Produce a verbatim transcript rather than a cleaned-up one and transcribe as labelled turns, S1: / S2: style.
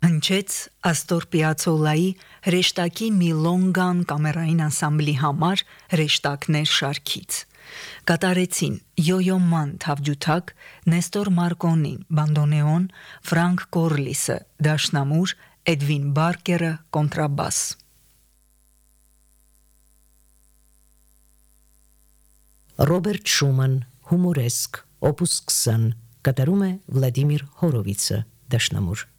S1: Հնչեց Աստոր Պիացոլայի հրեշտակի Միլոնգան կամերային անսամբլի համար հրեշտակներ շարքից։ Կատարեցին Յոյոման թավջութակ, Նեստոր Մարկոնին բանդոնեոն, Ֆրանկ Կորլիսը դաշնամուր, Էդվին Բարկերը կոնտրաբաս։
S2: Ռոբերտ Շուման հումորեսկ, օպուս քսան, կատարում է Վլադիմիր Հորովիցը դաշնամուր։